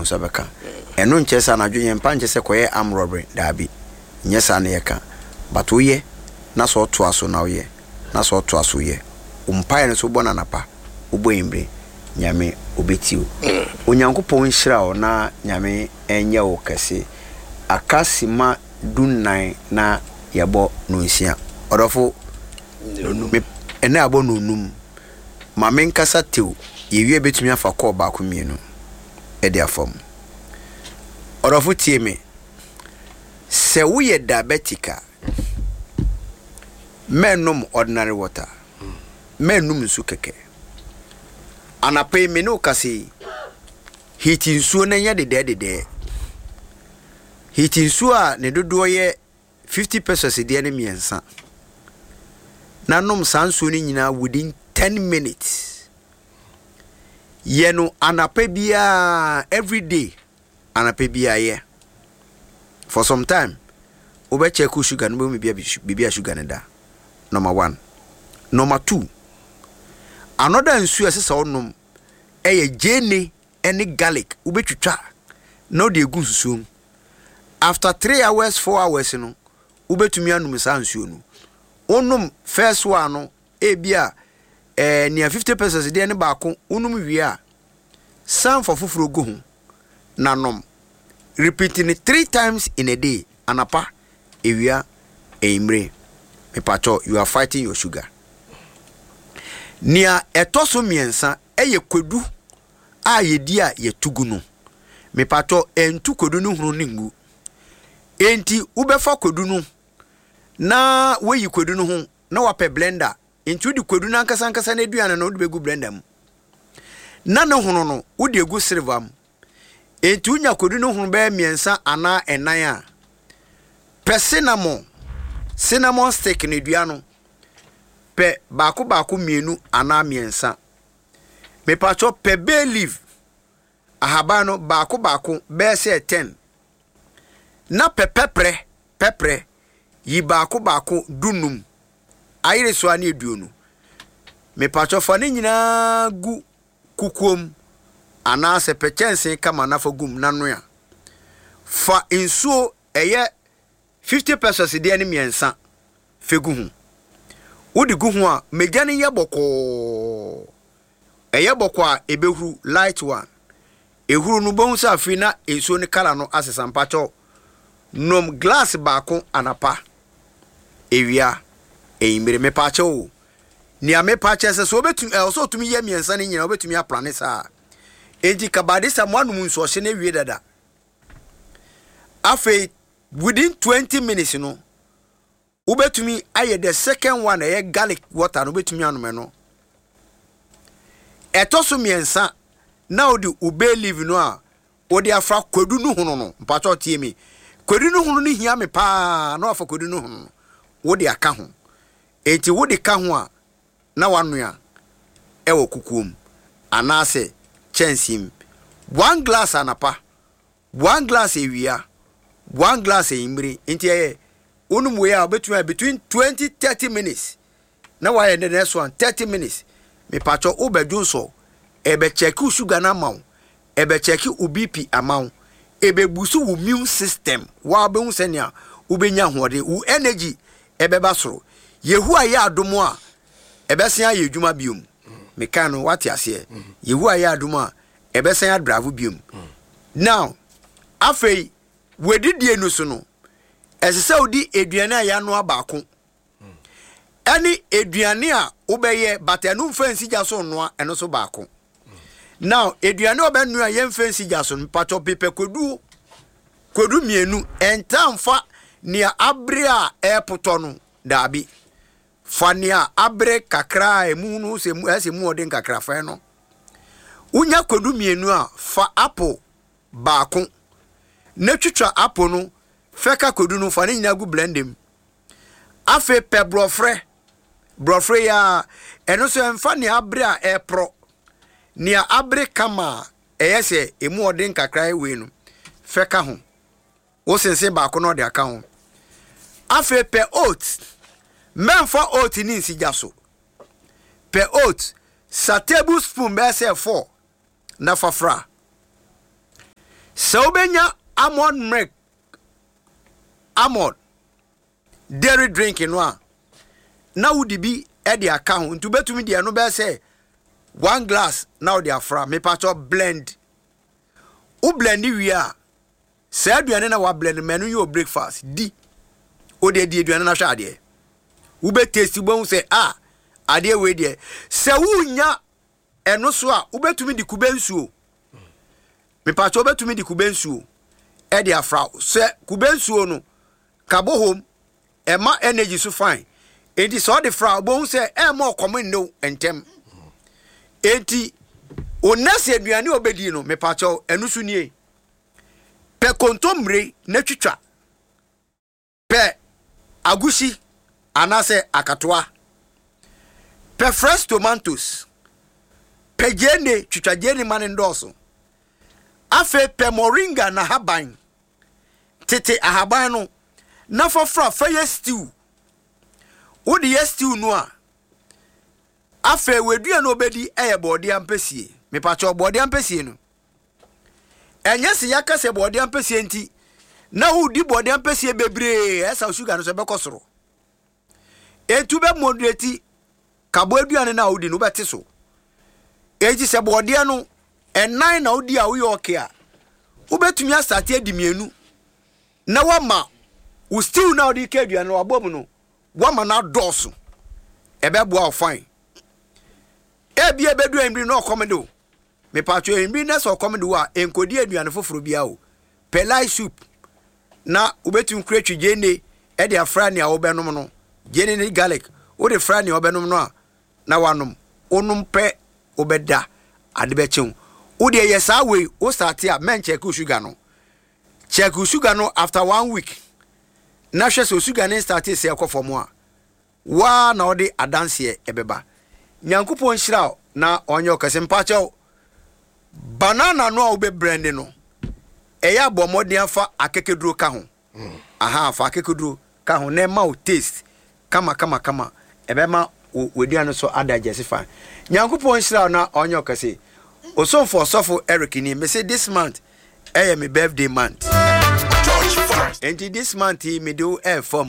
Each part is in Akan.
so beka eno nchesa na dwenye mpa nchese koye am robbery dabi nyesa na yeka but oye na so to aso na oye na so to aso ye umpa ne so bona napa ubo imbre nyame obetiwo onyankopon hira o na nyame enye wo kase akasima dunnan na yabo no nsia odofo ene abo no num ma menkasa tew yewie betumi afa call baako mienu e dia fam odofo tie me se wo ye diabetica menum ordinary water menum nsu keke anapay me no kase hiti nsuo na nya de hiti nsuo a ne dodo ye 50 pesos de ne miensa na nom sansuo ni nyina within 10 minutes ye no anapay bia every day anapay bia ye for some time obe check sugar no be bia sugar ne da number 1 number 2 another nsuo asesa onom eye jene any garlic ubetwitwa no de egu nsuo after 3 hours 4 hours no ubetumi anum sa nsuo no onom first one no ebia near 50 pesos de ne baako onum wie a san for fufuro go ho nanom repeating it 3 times in a day anapa ewia eimre mepacho you are fighting your sugar nia etoso miensa eye kwedu a yedi a yetugu no mepacho entu kwedu no hunu ningu enti ubefa kwedu no na weyi kwedu no ho na wape blender enti udi kwedu na nkasa na eduane na udi begu blender mu na ne hunu no udi egu silver mu enti unya kwedu no hunu be miensa ana enan a pe cinnamon stick ne eduano pe baako mienu ana miensa mepacho pe bay leaf ahabano baako be se 10 na pepre yi baako dunum ayire so ani eduonu mepacho fa ne nyina gu kukuom ana se pechense kama na fagum nanoya fa insuo eye 50 pesos de ani miensa fegu hu udi gu hu a megane ye boko eye boko a ebehuru light one ehuru no bon sa afi na ensuo ne kala no asesa mpacho nom glass baako anapa ewia eimere mepacho ni amepache se so betu so tumi ye miensa ne nyina obetumi aplane sa eji kabadisa mwanum nso hye na wie dada afi within 20 minutes no ubetumi aye the second one eye garlic water no betumi anome no etoso miensa na odi ube leave no a odi afra kwedu no hono no mpacho tie mi kwedu no hono ni hia me pa na afa kwedu no hono odi aka ho enti wodi ka ho a na wanoa ewo kukuom anase chensim 1 glass anapa 1 glass ewia 1 glass imri enti onum we a between 20-30 minutes na why the next one 30 minutes me pacho obedun so ebe check sugar na maw ebe check BP amount ebe busu wo immune system wa be hu senia ubenya hoode wo energy ebe basoro yehu aye adomo a ebe sen aye adwuma biom me kan no wate ase yehu aye adomo a ebe sen adravo biom now afei wedidie no so no esese odi eduane aya no abaako ani eduane a obeye batenu fancy jaso no eno so baako now eduane obenu a yem fancy jaso mpacho pepe kwedu mienu entamfa nia abre a airport no dabi fania abre kakra emu no se mu odin kakra fa no unya kwedu mienu a fa apple baako na twitwa apple no feka kwedu no fa ne nyina gu blendem afe pe brofre ya eno so emfa ne abre a epro ne abre kama eyese emu odin kakra we no feka ho wo sense baako no de aka ho afe pe oat memfa oat ni nsija so pe oat sa tablespoon be se 4 na fafra So benya almond milk, almond dairy drink no na wudi bi e de account ntu betumi de no be say 1 glass now they are from me patch blend u blend wi a say aduane na wa blend menu your breakfast di o de di aduane na hwa ade u be taste bon say ade we de say wunya eno so a u betumi di kube nsuo me patch betumi di kube nsuo e de afra say kube nsuo no kabo home ema energy so fine enti so de fra bon say e mo common no entem enti onase aduane obedi no me pacho enu so nie pe kontomre na twitwa pe agushi anase akatoa pe fresh tomatoes pe jene twitwa jene mane ndoso afe pe moringa na haban tete ahaban no na fofra fire stew wodi yes stew no a afe wedua no obedi eye bode ampesie me pacho bode ampesie no enye se yakase bode ampesie nti na wodi bode ampesie bebre esa sugar no so bekosoro etu be moderate kabo aduane na wodi no beti so eji se bode no enan na wodi a wo yoke a wobetumi asate adimienu na wama wo stew na wodi ka aduane no abom no wama na doso ebeboa fine ebi ebedu embri no komedo me pacho embri na so komedo wa enkodi aduane foforo bia o pelai soup na ubetum kretwi jene e de afra ne a obenom no jene ni garlic o de fra ne obenom no a na wanom onum pe obeda ade be chew o de yesa we o start a men check sugar no after 1 week na hwe so sugar ne start se ekofom a wa na o de adanse ebeba nyankopon hira na onyo kase mpacho banana no a obe brand no eya bomodin afa akekeduro ka ho afa akekeduro ka ho na ma o taste kama ebema weduane so adajessify nyankopon hira na onyo kase osofo sofo Eric ni me say this month my birthday month and this month me do form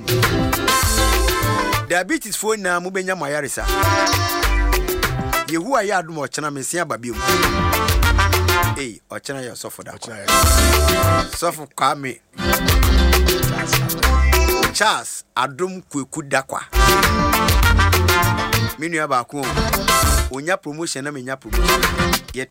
diabetes phone na mu benya mayarisa Yehu aya adum ochena mesia babiem. Ochena ya sofo da. Sofo kwame. Charles adum kweku dakwa. Minu ya ba ko. Onya promotion na menya promotion.